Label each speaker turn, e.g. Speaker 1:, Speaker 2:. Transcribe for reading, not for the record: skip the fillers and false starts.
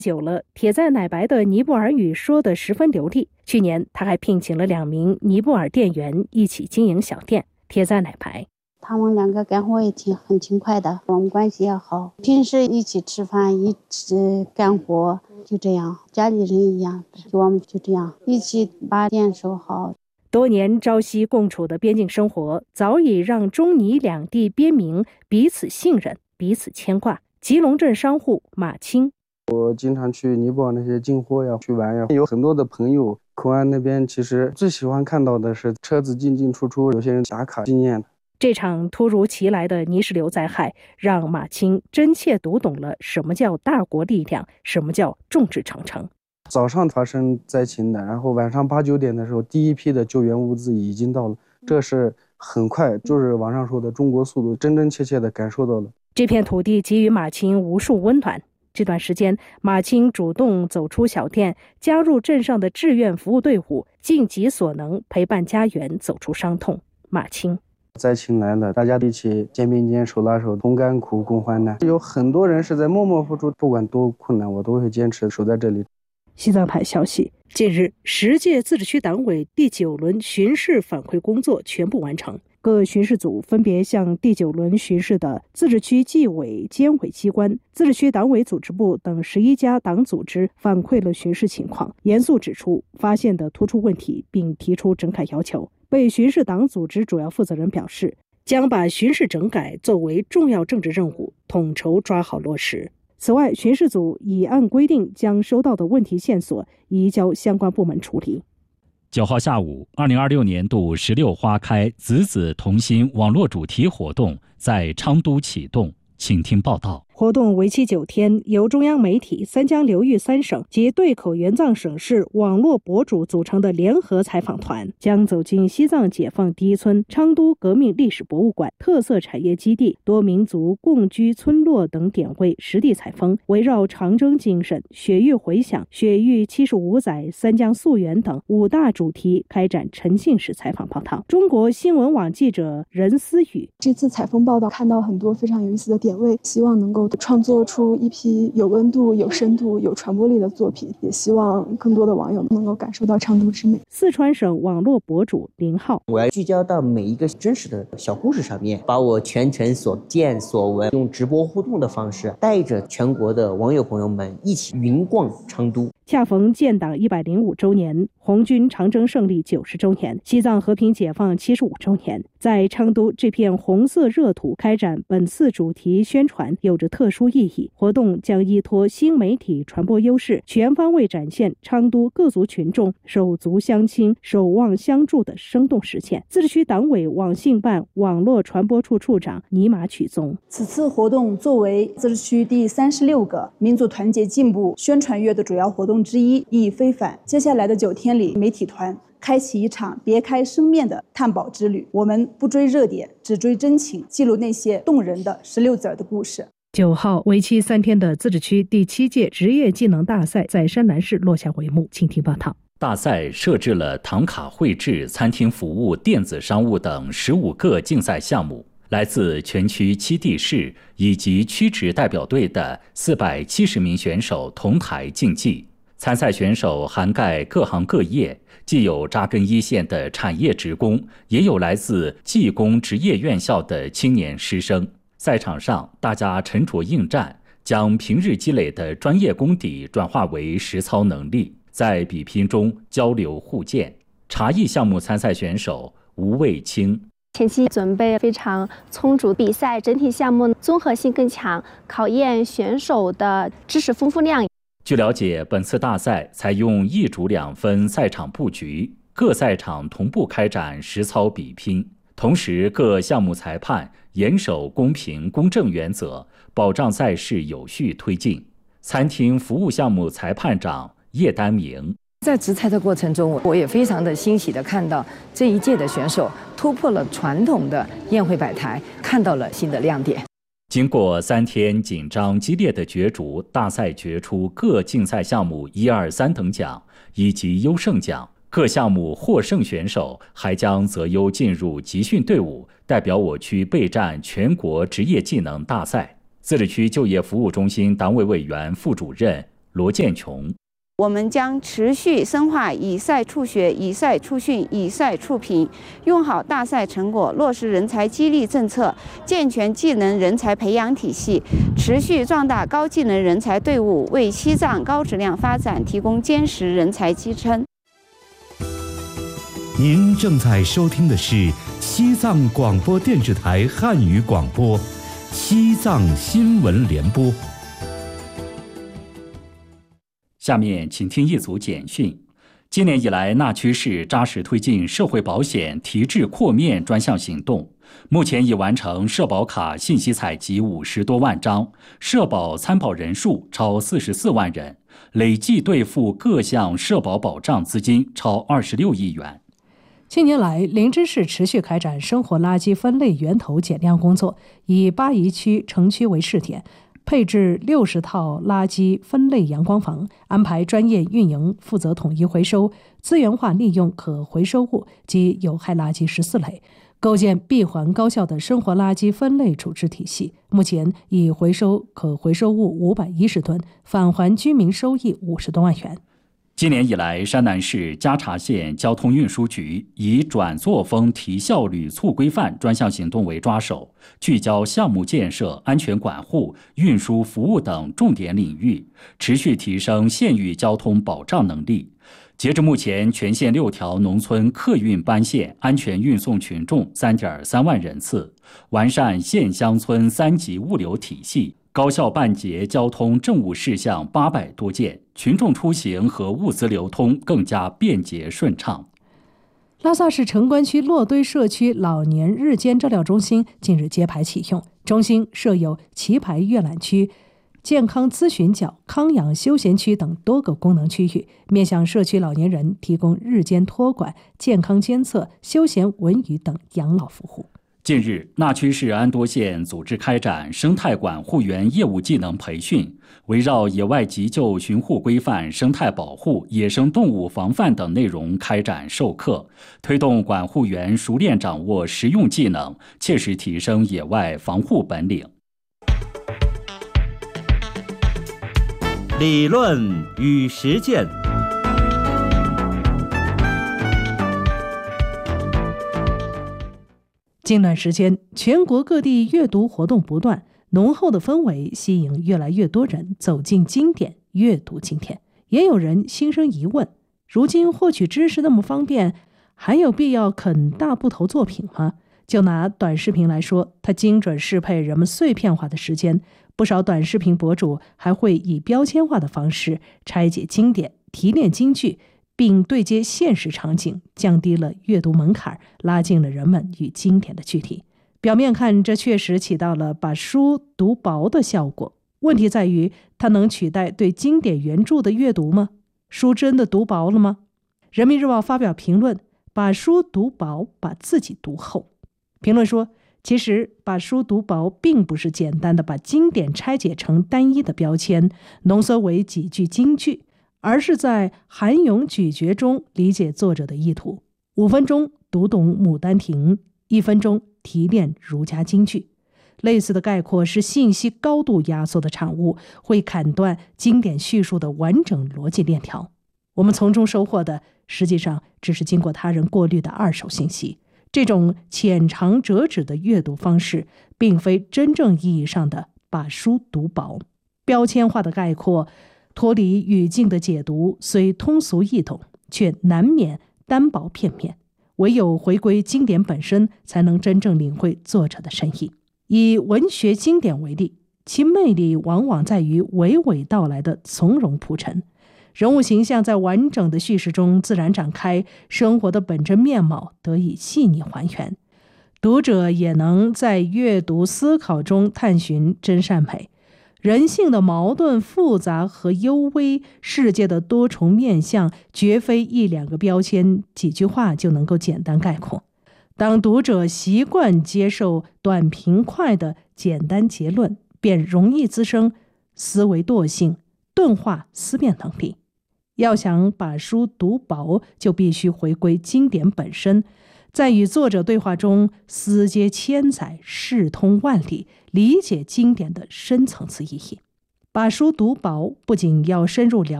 Speaker 1: 久了，铁在奶白的尼泊尔语说得十分流利。去年，他还聘请了2名尼泊尔店员一起经营小店。铁在奶白，
Speaker 2: 他们2个干活也很勤快的，我们关系也好，平时一起吃饭，一起干活，就这样，家里人一样。我们就这样一起把店守好。
Speaker 1: 多年朝夕共处的边境生活，早已让中尼两地边民彼此信任、彼此牵挂。吉隆镇商户马清，
Speaker 3: 我经常去尼泊尔那些进货呀、去玩呀，有很多的朋友。口岸那边其实最喜欢看到的是车子进进出出，有些人打卡纪念。
Speaker 1: 这场突如其来的泥石流灾害，让马清真切读懂了什么叫大国力量，什么叫众志成城。
Speaker 3: 早上发生灾情的，然后晚上8、9点的时候，第一批的救援物资已经到了，这是很快，就是网上说的中国速度，真真切切的感受到了。
Speaker 1: 这片土地给予马清无数温暖。这段时间，马清主动走出小店，加入镇上的志愿服务队伍，尽己所能陪伴家园走出伤痛。马清，
Speaker 3: 灾情来了，大家一起肩并肩、手拉手，同甘苦、共患难。有很多人是在默默付出，不管多困难，我都会坚持守在这里。
Speaker 1: 西藏台消息，近日10届自治区党委第9轮巡视反馈工作全部完成。各巡视组分别向第9轮巡视的自治区纪委监委机关、自治区党委组织部等11家党组织反馈了巡视情况，严肃指出发现的突出问题，并提出整改要求。被巡视党组织主要负责人表示，将把巡视整改作为重要政治任务，统筹抓好落实。此外，巡视组已按规定将收到的问题线索移交相关部门处理。
Speaker 4: 9号下午，2026年度16花开子子同心网络主题活动在昌都启动，请听报道。
Speaker 1: 活动为期9天，由中央媒体、三江流域3省及对口援藏省市网络博主组成的联合采访团，将走进西藏解放第一村、昌都革命历史博物馆、特色产业基地、多民族共居村落等点位实地采风，围绕长征精神、雪域回响、雪域75载、三江溯源等5大主题开展沉浸式采访报道。中国新闻网记者任思雨，
Speaker 5: 这次采风报道看到很多非常有意思的点位，希望能够创作出一批有温度、有深度、有传播力的作品，也希望更多的网友能够感受到昌都之美。
Speaker 1: 四川省网络博主林浩，
Speaker 6: 我要聚焦到每一个真实的小故事上面，把我全程所见所闻用直播互动的方式，带着全国的网友朋友们一起云逛昌都。
Speaker 1: 恰逢建党105周年、红军长征胜利90周年、西藏和平解放75周年，在昌都这片红色热土开展本次主题宣传有着特殊意义。活动将依托新媒体传播优势，全方位展现昌都各族群众手足相亲、守望相助的生动实践。自治区党委网信办网络传播处处长尼玛曲宗，
Speaker 7: 此次活动作为自治区第36个民族团结进步宣传月的主要活动之一，意义非凡。接下来的9天里，媒体团开启一场别开生面的探宝之旅，我们不追热点，只追真情，记录那些动人的16子儿的故事。
Speaker 1: 9号为期3天的自治区第7届职业技能大赛在山南市落下帷幕。请听报道。
Speaker 4: 大赛设置了唐卡绘制、餐厅服务、电子商务等15个竞赛项目，来自全区7地市以及区直代表队的470名选手同台竞技。参赛选手涵盖各行各业，既有扎根一线的产业职工，也有来自技工职业院校的青年师生。赛场上，大家沉着应战，将平日积累的专业功底转化为实操能力，在比拼中交流互鉴。茶艺项目参赛选手吴卫清，
Speaker 8: 前期准备非常充足，比赛整体项目综合性更强，考验选手的知识丰富量。
Speaker 4: 据了解，本次大赛采用1主2分赛场布局，各赛场同步开展实操比拼，同时各项目裁判严守公平公正原则，保障赛事有序推进。餐厅服务项目裁判长叶丹明，
Speaker 9: 在执裁的过程中，我也非常的欣喜的看到这一届的选手突破了传统的宴会摆台，看到了新的亮点。
Speaker 4: 经过3天紧张激烈的角逐，大赛决出各竞赛项目1、2、3等奖以及优胜奖。各项目获胜选手还将择优进入集训队伍，代表我区备战全国职业技能大赛。自治区就业服务中心党委委员副主任罗建琼。
Speaker 10: 我们将持续深化以赛促学、以赛促训、以赛促评，用好大赛成果，落实人才激励政策，健全技能人才培养体系，持续壮大高技能人才队伍，为西藏高质量发展提供坚实人才支撑。
Speaker 11: 您正在收听的是西藏广播电视台汉语广播，西藏新闻联播。
Speaker 4: 下面请听一组简讯。今年以来，纳曲市扎实推进社会保险提质扩面专项行动，目前已完成社保卡信息采集50多万张，社保参保人数超44万人，累计兑付各项社保保障资金超26亿元。
Speaker 1: 近年来，林芝市持续开展生活垃圾分类源头减量工作，以8宜区城区为试点，配置60套垃圾分类阳光房，安排专业运营负责统一回收，资源化利用可回收物及有害垃圾14类，构建闭环高效的生活垃圾分类处置体系。目前已回收可回收物510吨，返还居民收益50多万元。
Speaker 4: 今年以来，山南市加查县交通运输局以转作风提效率促规范专项行动为抓手，聚焦项目建设、安全管护、运输服务等重点领域，持续提升县域交通保障能力。截至目前，全县6条农村客运班线安全运送群众3.3万人次，完善县乡村3级物流体系，高效办结交通政务事项800多件，群众出行和物资流通更加便捷顺畅。
Speaker 1: 拉萨市城关区洛堆社区老年日间照料中心近日揭牌启用，中心设有棋牌阅览区、健康咨询角、康养休闲区等多个功能区域，面向社区老年人提供日间托管、健康监测、休闲文娱等养老服务。
Speaker 4: 近日，纳曲市安多县组织开展生态管护员业务技能培训，围绕野外急救巡护规范、生态保护、野生动物防范等内容开展授课，推动管护员熟练掌握实用技能，切实提升野外防护本领。
Speaker 11: 理论与实践。
Speaker 1: 近段时间，全国各地阅读活动不断，浓厚的氛围吸引越来越多人走进经典，阅读经典。也有人心生疑问：如今获取知识那么方便，还有必要啃大部头作品吗？就拿短视频来说，它精准适配人们碎片化的时间，不少短视频博主还会以标签化的方式拆解经典，提炼金句，并对接现实场景，降低了阅读门槛，拉近了人们与经典的距离。表面看，这确实起到了把书读薄的效果。问题在于，它能取代对经典原著的阅读吗？书真的读薄了吗？人民日报发表评论，把书读薄，把自己读厚。评论说，其实把书读薄并不是简单的把经典拆解成单一的标签，浓缩为几句金句，而是在含咏咀嚼中理解作者的意图。5分钟读懂《牡丹亭》，1分钟提炼儒家金句。类似的概括是信息高度压缩的产物，会砍断经典叙述的完整逻辑链条。我们从中收获的，实际上只是经过他人过滤的二手信息。这种浅尝辄止的阅读方式，并非真正意义上的把书读薄。标签化的概括，脱离语境的解读，虽通俗易懂，却难免单薄片面。唯有回归经典本身，才能真正领会作者的深意。以文学经典为例，其魅力往往在于娓娓道来的从容铺陈，人物形象在完整的叙事中自然展开，生活的本真面貌得以细腻还原，读者也能在阅读思考中探寻真善美。人性的矛盾复杂和幽微，世界的多重面相，绝非1、2个标签、几句话就能够简单概括。当读者习惯接受短平快的简单结论，便容易滋生思维惰性，钝化思辨能力。要想把书读薄，就必须回归经典本身，在与作者对话中思接千载，视通万里，理解经典的深层次意义。 把书读薄，不仅要深入了